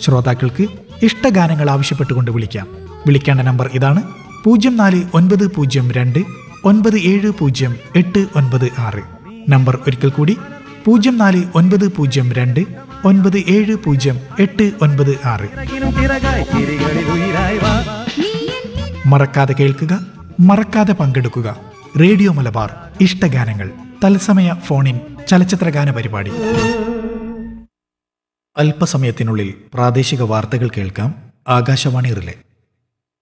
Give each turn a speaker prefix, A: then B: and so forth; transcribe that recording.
A: ശ്രോതാക്കൾക്ക് ഇഷ്ടഗാനങ്ങൾ ആവശ്യപ്പെട്ടുകൊണ്ട് വിളിക്കാം. വിളിക്കേണ്ട നമ്പർ ഇതാണ്: 049209700896. നമ്പർ ഒരിക്കൽ കൂടി: 049209700896. മറക്കാതെ കേൾക്കുക, മറക്കാതെ പങ്കെടുക്കുക. റേഡിയോ മലബാർ ഇഷ്ടഗാനങ്ങൾ തത്സമയ ഫോണിൻ ചലച്ചിത്രഗാന പരിപാടി. അല്പസമയത്തിനുള്ളിൽ പ്രാദേശിക വാർത്തകൾ കേൾക്കാം. ആകാശവാണി റിലേ.